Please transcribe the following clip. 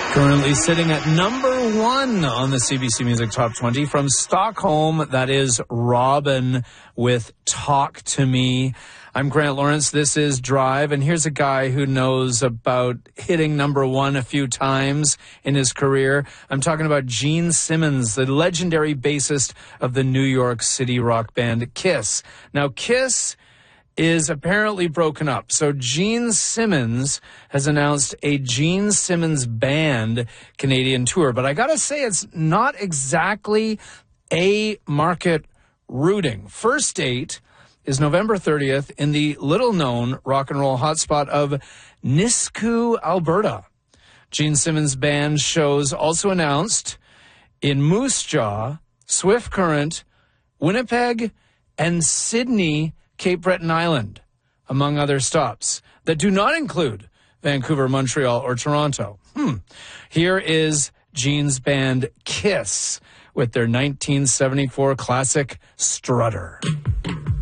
Currently sitting at number 1 on the CBC Music Top 20 from Stockholm. That is Robin with Talk to Me. I'm Grant Lawrence. This is Drive. And here's a guy who knows about hitting number 1 a few times in his career. I'm talking about Gene Simmons, the legendary bassist of the New York City rock band Kiss. Now, Kiss is apparently broken up. So Gene Simmons has announced a Gene Simmons Band Canadian tour. But I gotta say, it's not exactly a market rooting. First date is November 30th in the little-known rock and roll hotspot of Nisku, Alberta. Gene Simmons Band shows also announced in Moose Jaw, Swift Current, Winnipeg, and Sydney, Cape Breton Island, among other stops that do not include Vancouver, Montreal, or Toronto. Here is Gene's band Kiss with their 1974 classic Strutter.